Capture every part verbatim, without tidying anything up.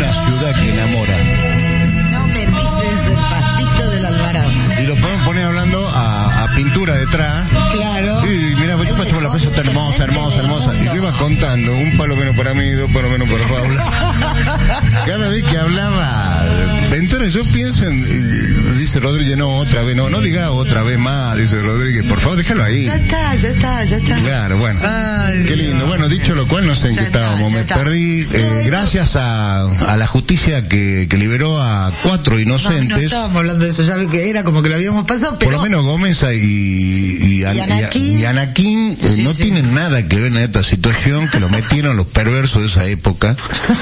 una ciudad que enamora. No me pises el pastito del Alvarado. Y lo podemos poner hablando a, a pintura detrás. Claro. Y mira, yo pasé por la plaza, está hermosa, hermosa, hermosa. Y yo iba contando, un palo menos para mí, dos palos menos para Paula. Cada vez que hablaba Ventura, yo pienso en, y dice Rodríguez, no, otra vez, no, no diga otra vez más, dice Rodríguez, por favor, déjalo ahí. Ya está, ya está, ya está. Claro, bueno. Ay, qué lindo. Bueno, dicho lo cual, no sé en qué estábamos, me está. perdí. Eh, gracias a, a la justicia que, que liberó a cuatro inocentes. No, no estábamos hablando de eso, ya vi que era como que lo habíamos pasado, pero... Por lo menos Gómez y, y, y Anaquín, y Anaquín eh, sí, no sí. tienen nada que ver en esta situación, que lo metieron los perversos de esa época.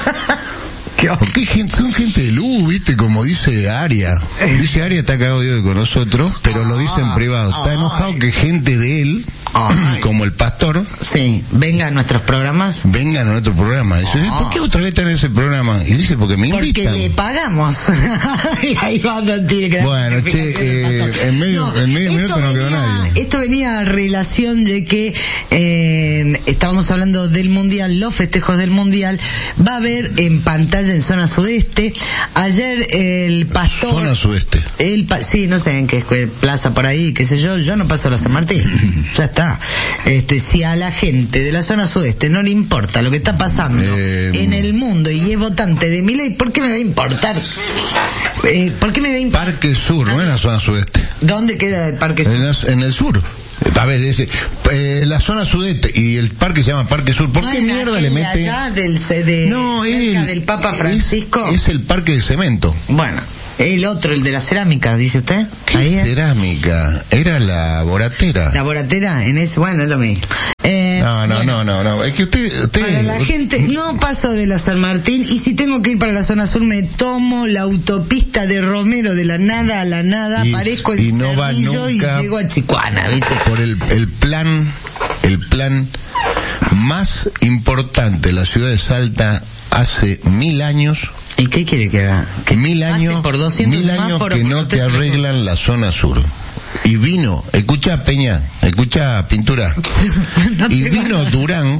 Porque hay gente, son gente de luz, viste, como dice Aria. Dice Aria está cagado de odio con nosotros, pero lo dice en privado. Está enojado que gente de él, ay, como el pastor, sí, venga a nuestros programas. Vengan a nuestro programa. Dice, ¿por qué otra vez están en ese programa? Y dice, porque me invitan. Porque le pagamos. Y ahí va donde tiene que dar. Bueno, che, eh, en medio, no, en medio minuto no quedó nadie. Esto venía a relación de que eh, estábamos hablando del Mundial, los festejos del Mundial. Va a haber en pantalla en zona sudeste. Ayer el pastor... Zona sudeste. El pa sí, no sé en qué plaza por ahí, qué sé yo. Yo no paso a la San Martín. Ya está. Este, si a la gente de la zona sudeste no le importa lo que está pasando eh, en el mundo y es votante de Milei, ¿por qué me va a importar? Eh, ¿Por qué me va a importar? Parque Sur, no es la zona sudeste. ¿Dónde queda el Parque Sur? En, la, en el sur. A ver, dice, eh, la zona sudeste y el parque se llama Parque Sur. ¿Por no, qué mierda le mete? Allá del, de, no, cerca el, del Papa Francisco. Es, es el parque de cemento. Bueno, el otro, el de la cerámica, dice usted. ¿Qué Ahí cerámica? Era la boratera. La boratera, en ese, bueno, es lo mismo. Eh, no, no, bueno, no, no, no, es que usted, usted... Para la gente, no paso de la San Martín, y si tengo que ir para la zona sur, me tomo la autopista de Romero, de la nada a la nada, y, aparezco en y no Cerrillo y llego a Chicuana, ¿viste? Por el, el plan, el plan más importante de la ciudad de Salta hace mil años. ¿Y qué quiere que haga? ¿Que mil años, por doscientos mil años que no te arreglan la zona sur. Y vino, escucha Peña, escucha Pintura, no y vino nada. Durán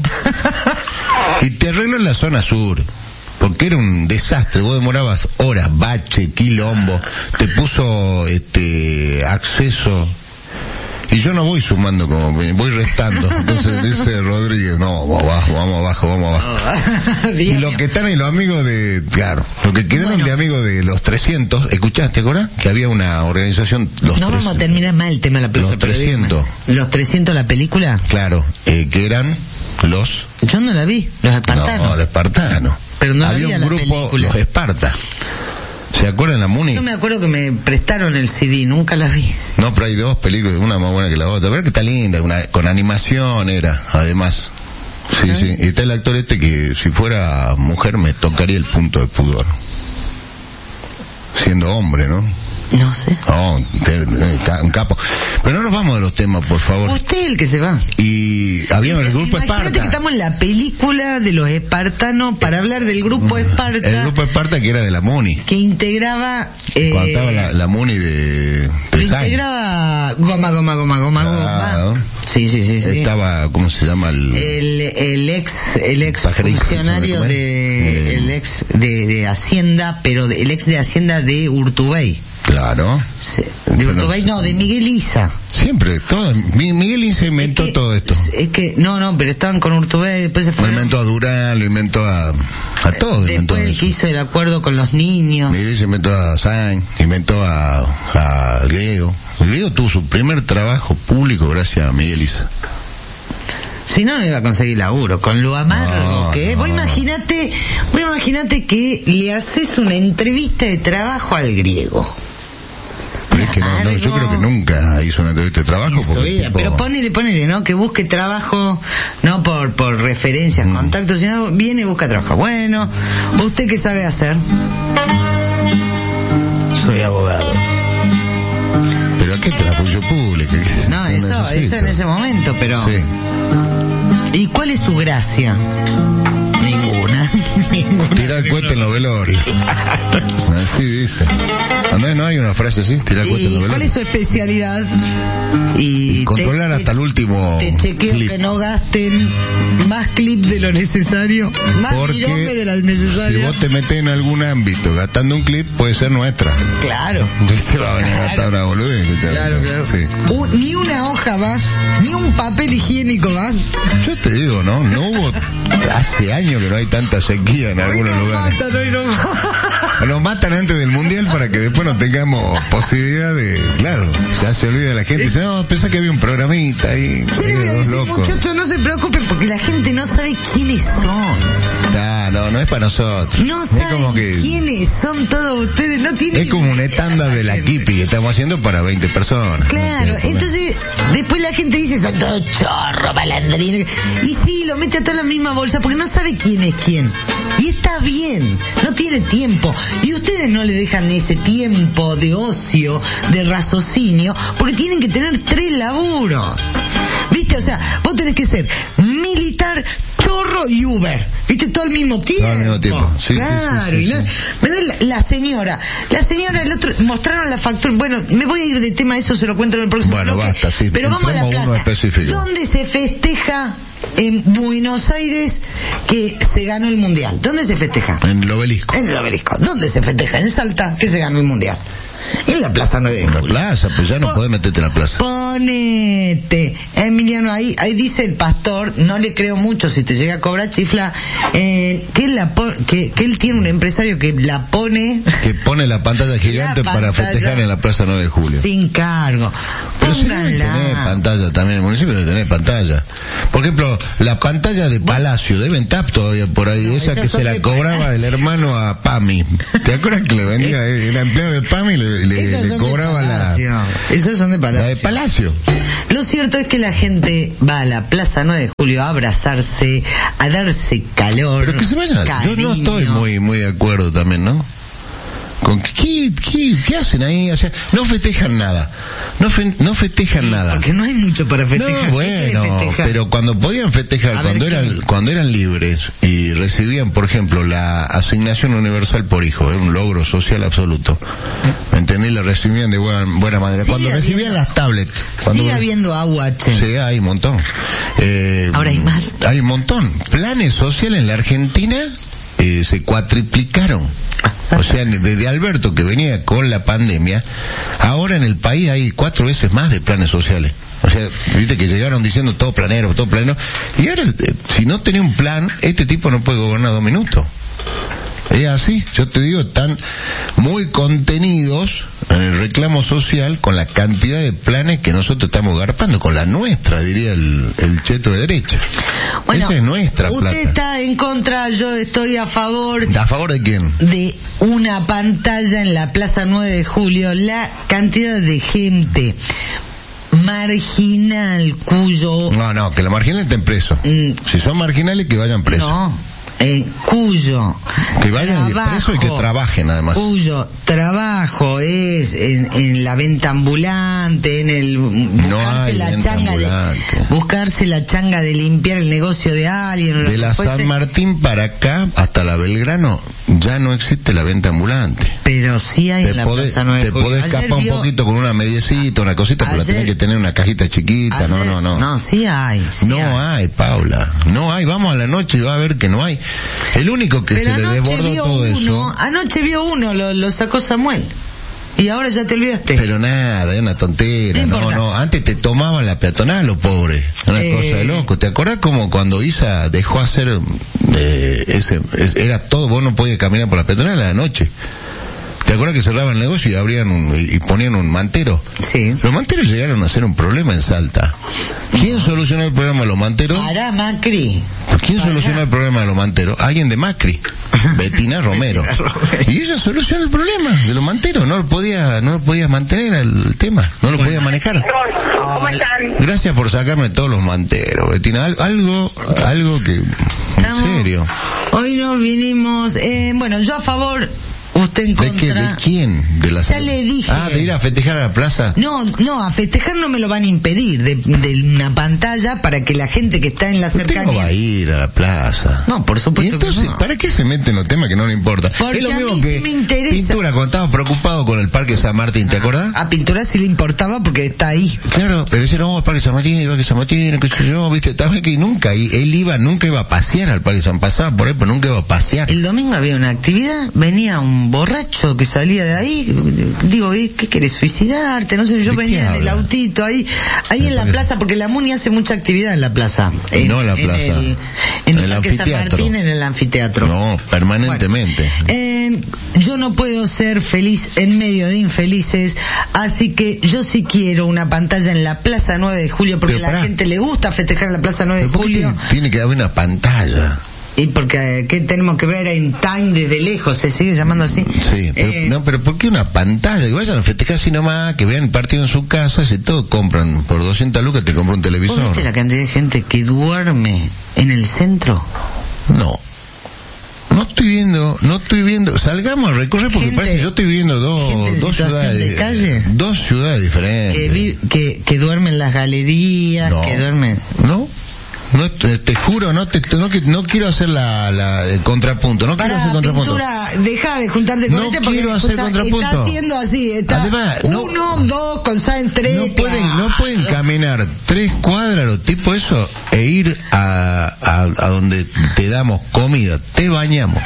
y te arregló en la zona sur. Porque era un desastre, vos demorabas horas, bache, quilombo, te puso este acceso. Y yo no voy sumando, como voy restando. Entonces dice Rodríguez, no, vamos abajo, vamos abajo, vamos abajo. Y los que están ahí, los amigos de, claro, los que quedaron bueno. de amigos de los trescientos, ¿escuchaste, acordás? Que había una organización, los no vamos a terminar mal el tema de la plaza. Los trescientos. ¿Los trescientos la película? Claro, eh, que eran los... Yo no la vi, los espartanos. No, los espartanos. Pero no había la vi un a grupo, la película. Los Esparta. ¿Se acuerdan la Muni? Yo me acuerdo que me prestaron el C D, nunca las vi. No, pero hay dos películas, una más buena que la otra. Pero que está linda, una, con animación era, además. Sí, ¿sí? sí. Y está el actor este que si fuera mujer me tocaría el punto de pudor. Siendo hombre, ¿no? No sé. No, un capo. Pero no nos vamos de los temas, por favor. Usted es el que se va. Y había el grupo Esparta. Imagínate que estamos en la película de los espartanos para hablar del grupo Esparta. El grupo Esparta que era de la Muni. Que integraba... Eh, Cuando estaba la, la Muni de... de integraba Goma, Goma, Goma, Goma, ah, Goma. Sí, sí, sí, sí. Estaba, ¿cómo se llama? El, el, el ex, el ex funcionario de... Eh. El ex de, de Hacienda, pero de, el ex de Hacienda de Urtubey. Claro. Sí, de Urtubey, no, de Miguel Isa. Siempre, todo. Miguel Isa inventó es que, todo esto. Es que, no, no, pero estaban con Urtubey, después se fueron. Lo inventó a Durán, lo inventó a, a todos. Después el que hizo el acuerdo con los niños. Miguel Isa inventó a Sainz, inventó a, a Griego. El Griego tuvo su primer trabajo público gracias a Miguel Isa. Si no, no iba a conseguir laburo, con lo amargo no, que es. No. Vos imaginate, vos imaginate que le haces una entrevista de trabajo al Griego. Es que no, no, yo creo que nunca hizo una entrevista de trabajo. Porque vida, tipo... Pero ponele, ponele, ¿no? Que busque trabajo, no por por referencias, mm. contactos, sino viene y busca trabajo. Bueno, ¿usted qué sabe hacer? Soy abogado. ¿Pero a qué te la función pública? No, no eso, necesito. Eso en ese momento, pero... Sí. ¿Y cuál es su gracia? Ninguna. Tira el cohete en los velorios. Así dice. No, no hay una frase así, tira el cohete en los velorios. ¿Cuál es su especialidad? Y, y controlar te, hasta el último te chequeo clip. Que no gasten más clip de lo necesario, más pirope de lo necesario. Si vos te metés en algún ámbito gastando un clip, puede ser nuestra. Claro. Te va a venir a gastar una boludez. Claro, claro. Sí. Un, ni una hoja más, ni un papel higiénico más. Yo te digo, ¿no? No hubo... Hace años que no hay tanta sequía en algunos lugares. Matan, hoy no matan. Nos matan antes del mundial para que después no tengamos posibilidad de... Claro, ya se olvida la gente. Dice, no, pensá que había un programita ahí. Yo le voy a decir, muchachos, no se preocupen porque la gente no sabe quiénes son. Ah, no, no es para nosotros. No saben como que... quiénes son todos ustedes. No tienen... Es como una tanda de la Kipi que estamos haciendo para veinte personas. Claro, no entonces después la gente dice, son todos chorros, malandrines. Y sí, lo mete a toda la misma bolsa porque no sabe quién es quién. Y está bien, no tiene tiempo. Y ustedes no le dejan ese tiempo de ocio, de raciocinio, porque tienen que tener tres laburos. ¿Viste? O sea, vos tenés que ser militar, chorro y Uber. ¿Viste? Todo al mismo tiempo. Todo al mismo tiempo. Sí, claro. Sí, sí, sí, y la, sí. Me da la, la señora. La señora, el otro, mostraron la factura. Bueno, me voy a ir de tema, eso se lo cuento en el próximo Bueno, bloque. basta, sí. Pero vamos a la plaza. ¿Dónde se festeja en Buenos Aires que se ganó el Mundial? ¿Dónde se festeja? En el Obelisco. En el Obelisco. ¿Dónde se festeja? En Salta, que se ganó el Mundial. En la plaza nueve. En la plaza, pues ya no Po- podés meterte en la plaza. Ponete, Emiliano, ahí, ahí dice el pastor, no le creo mucho si te llega a cobrar chifla, eh, que, él la pon- que, que él tiene un empresario que la pone... Que pone la pantalla gigante La para pantalla festejar en la plaza nueve de julio. Sin cargo. Pero si debe Pónganla. tener pantalla también, el municipio debe tener pantalla. Por ejemplo, la pantalla de Palacio, deben estar todavía por ahí, No, esa esas que son se la de cobraba Palacio. el hermano a Pami. ¿Te acuerdas que le vendía, era empleado de Pami y le, le, Esas le son cobraba de la, Palacio. Esas son de Palacio. la de Palacio? Lo cierto es que la gente va a la Plaza nueve de julio a abrazarse, a darse calor. Pero que se vayan a... Yo cariño. no estoy muy muy de acuerdo también, ¿no? ¿Con qué, qué, qué hacen ahí? O sea, no festejan nada. No, fe, no festejan nada. Porque no hay mucho para festejar. No, bueno, pero cuando podían festejar, A cuando ver, eran ¿qué? cuando eran libres y recibían, por ejemplo, la asignación universal por hijo, era un logro social absoluto. ¿Me entendés? La recibían de buena, buena manera. Sigue Cuando habiendo- recibían las tablets. Cuando, Sigue habiendo agua, che. Sí, hay un montón. Eh, Ahora hay más. Hay un montón. Planes sociales en la Argentina eh, se cuatriplicaron. O sea, desde Alberto, que venía con la pandemia, ahora en el país hay cuatro veces más de planes sociales. O sea, viste que llegaron diciendo todo planero, todo planero. Y ahora, eh, si no tenés un plan, este tipo no puede gobernar dos minutos. Es así, yo te digo, están muy contenidos en el reclamo social con la cantidad de planes que nosotros estamos garpando, con la nuestra, diría el, el cheto de derecha. Bueno, esa es nuestra usted plata. está en contra, yo estoy a favor ¿A favor de quién? de una pantalla en la Plaza nueve de julio. La cantidad de gente marginal cuyo... No, no, que la marginal estén presos. Mm. Si son marginales, que vayan presos. No. Eh, cuyo Que vayan trabajo, presos y que trabajen, además. cuyo trabajo es en, en la venta ambulante, en el buscarse hay la venta changa de, ambulante. buscarse la changa de limpiar el negocio de alguien o lo De que la fuese. San Martín para acá, hasta la Belgrano, ya no existe la venta ambulante. Pero sí hay Te en la podés, Plaza nueve de te julio. podés Ayer escapar un vio- poquito con una mediecita, una cosita, pero la Ayer- tenés que tener una cajita chiquita. No, ayer- no, no. No, sí hay. Sí No hay. hay, Paula. No hay. Vamos a la noche y va a ver que no hay. El único que Pero se le anoche desbordó vio todo uno, eso. anoche vio uno, lo, lo sacó Samuel. Y ahora ya te olvidaste. Pero nada, es una tontera. No No, importa. no. Antes te tomaban la peatonal, los pobres. Una Eh. cosa de loco. ¿Te acordás como cuando Isa dejó hacer eh, ese, es- era todo, vos no podías caminar por la peatonal a la noche? ¿Te acuerdas que cerraban el negocio y abrían un, y ponían un mantero? Sí. Los manteros llegaron a ser un problema en Salta. ¿Quién solucionó el problema de los manteros? Para Macri. ¿Quién Para. solucionó el problema de los manteros? Alguien de Macri. Betina Romero. Betina Romero. Y ella solucionó el problema de los manteros. No lo podía, no lo podía mantener el tema. No lo podía manejar. ¿Cómo están? Gracias por sacarme todos los manteros, Betina. Al- Algo, algo que, en Estamos- serio. Hoy nos vinimos, eh, bueno, yo a favor Usted en ¿De contra... qué? ¿De quién? ¿De la Ya le dije. Ah, de ir a festejar a la plaza. No, no, a festejar no me lo van a impedir, de, de una pantalla para que la gente que está en la Usted cercanía... no va a ir a la plaza. No, por supuesto. ¿Y entonces, que no. ¿para qué se mete en los temas que no le importa? Porque es lo a mismo mí que sí me interesa. Pintura, cuando estaba preocupado con el Parque San Martín, ¿te acordás? A Pintura sí le importaba porque está ahí. Claro, pero dice, no, el Parque San Martín, el Parque San Martín, qué sé yo, viste, también que nunca, él iba, nunca iba a pasear al Parque San pasaba por ahí, pero nunca iba a pasear. El domingo había una actividad, venía un borracho que salía de ahí, digo, ¿qué querés, suicidarte? No sé, yo venía en el autito ahí, ahí en la plaza, porque la MUNI hace mucha actividad en la plaza. En, no en la plaza. En el, en el Parque San Martín, en el anfiteatro. No, permanentemente. Bueno, eh, yo no puedo ser feliz en medio de infelices, así que yo sí quiero una pantalla en la Plaza nueve de Julio, porque a la gente le gusta festejar en la Plaza nueve de Julio. Tiene que haber una pantalla. Y porque, ¿qué tenemos que ver en Time desde lejos? ¿Se sigue llamando así? Sí, pero, eh, no, pero ¿por qué una pantalla? Que vayan a festejar así nomás, que vean el partido en su casa, si todos compran, por doscientas lucas te compran un televisor. ¿Vos viste la cantidad de gente que duerme en el centro? No. No estoy viendo, no estoy viendo, salgamos a recorrer porque gente, parece que yo estoy viendo dos, dos ciudades, de calle, dos ciudades diferentes. Que, vi, que, que duermen en las galerías, no, que duermen... No. No, te, te juro, no te, no, no quiero hacer la, la, el contrapunto, no Para quiero hacer contrapunto. Pintura, deja de juntarte con no este porque quiero hacer escucha, contrapunto. Está haciendo así, está Además, uno, no, dos, con saben tres. No pueden, no pueden caminar tres cuadras los tipos eso e ir a, a, a donde te damos comida, te bañamos,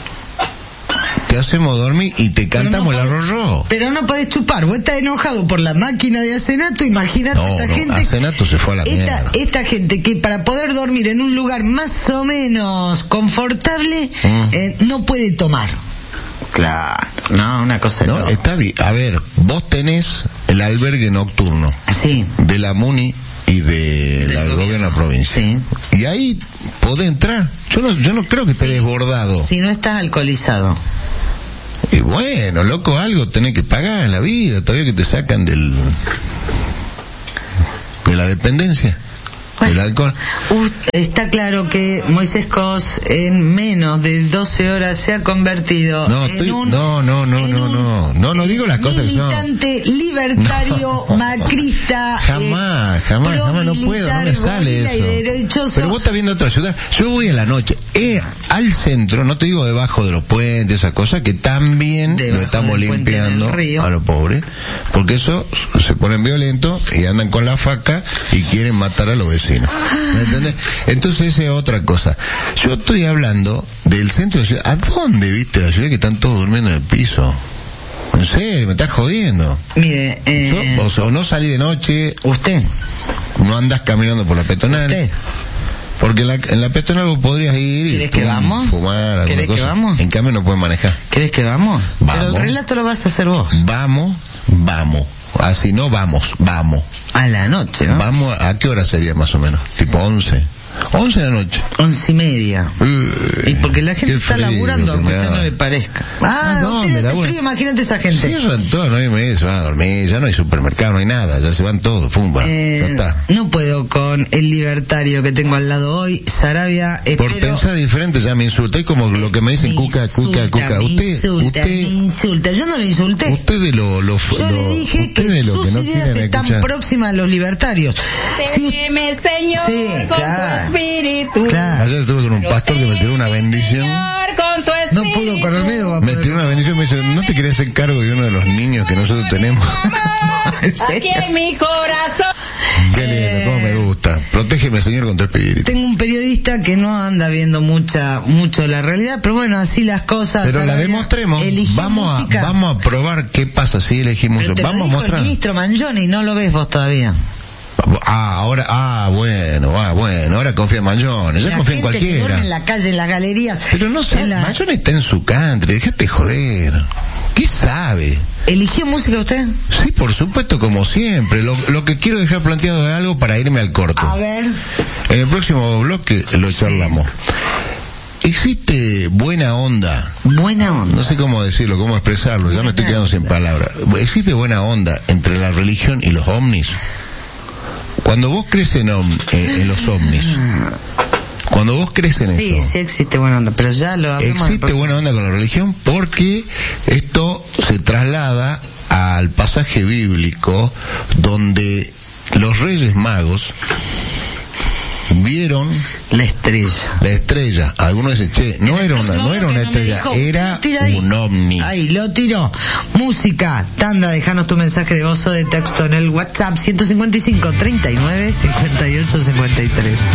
te hacemos dormir y te cantamos no el arroz rojo. Pero no podés chupar, vos estás enojado por la máquina de Asenato, imagínate no, esta no, gente... Asenato se fue a la esta, mierda. Esta gente que para poder dormir en un lugar más o menos confortable, mm. eh, no puede tomar. Claro, no, una cosa no. No, está bien. A ver, vos tenés el albergue nocturno. Sí. De la MUNI y de la gobierno de la provincia. Sí. Y ahí podés entrar. Yo no, yo no creo que esté sí. desbordado. Si no estás alcoholizado. Y bueno, loco, algo tenés que pagar en la vida, todavía que te sacan del de la dependencia. Bueno, del alcohol. Está claro que Moisés Cos en menos de doce horas se ha convertido no, en estoy, un no, no, no, no, no, no, no digo las cosas que son. Militante libertario, no. macrista. Jamás, eh, jamás, jamás no puedo, no me sale eso. Pero vos estás viendo otra ciudad. Yo voy a la noche, eh, al centro, no te digo debajo de los puentes, esas cosas que también debajo lo estamos limpiando a los pobres, porque eso se ponen violentos y andan con la faca y quieren matar a los vecinos. ¿Me entendés? Entonces esa es otra cosa. Yo estoy hablando del centro de la ciudad. ¿A dónde viste la ciudad que están todos durmiendo en el piso? En serio, me estás jodiendo. Mire, eh... Yo, o, sea, o no salí de noche. ¿Usted? No andás caminando por la peatonal. ¿Usted? Porque en la, en la peatonal vos podrías ir y ¿Querés que vamos? fumar, ¿Querés cosa. que vamos? En cambio no puedes manejar. ¿Querés que vamos? Vamos. Pero el relato lo vas a hacer vos. Vamos, vamos. Así no vamos, vamos. A la noche, ¿no? Vamos, ¿a qué hora sería más o menos? Tipo once. once de la noche. Once y media. Uh, y porque la gente está laburando, aunque a usted no le parezca. Ah, ah no, usted hace frío, imagínate esa gente. Cierran todo, no hay medio, se van a dormir, ya no hay supermercado, no hay nada, ya se van todos, fumba, eh, ya está. No puedo con el libertario que tengo al lado hoy, Sarabia, espero... Por pensar diferente ya me insulta, y como lo que me dicen, me cuca, insulta, cuca, cuca. Me usted, insulta, usted, me insulta, yo no le insulté. Usted de lo, lo, Yo lo, le dije que lo sus que no ideas están escuchar. próximas a los libertarios. Teme, si Señor, sí, con claro. tu espíritu. Claro. Ayer estuve con un pastor que me tiró una bendición. No pudo correrme, va a Me tiró una bendición y me dice, ¿no te querías hacer cargo de uno de los niños que nosotros tenemos? Aquí en mi corazón. Qué lindo, cómo me gusta. Protégeme, Señor, contra el espíritu. Tengo un periodista que no anda viendo mucha mucho la realidad, pero bueno, así las cosas. Pero la demostremos. Vamos a, vamos a probar qué pasa si elegimos. Pero te vamos lo a dijo mostrar. El ministro Mangione y no lo ves vos todavía. Ah, ahora, ah, bueno, ah, bueno, ahora confía en Mangione, ya confía en cualquiera. Que duerme en la calle, en las galerías. Pero no sé, la... Mangione está en su country, déjate joder. ¿Qué sabe? ¿Eligió música usted? Sí, por supuesto, como siempre. Lo, lo que quiero dejar planteado es algo para irme al corto. A ver. En el próximo bloque lo charlamos. ¿Existe buena onda? Buena onda. No sé cómo decirlo, cómo expresarlo, ya buena me estoy quedando onda. Sin palabras. ¿Existe buena onda entre la religión y los ovnis? Cuando vos crees en, en, en los ovnis, Cuando vos crees en sí, eso... Sí, sí existe buena onda, pero ya lo hablamos. Existe buena onda con la religión porque esto se traslada al pasaje bíblico donde los Reyes Magos vieron la estrella. La estrella. Algunos dicen, che, no era una, no era una estrella, dijo, era un ovni. Ahí lo tiró. Música, tanda, dejanos tu mensaje de voz o de texto en el WhatsApp ciento cincuenta y cinco, treinta y nueve, cincuenta y ocho, cincuenta y tres.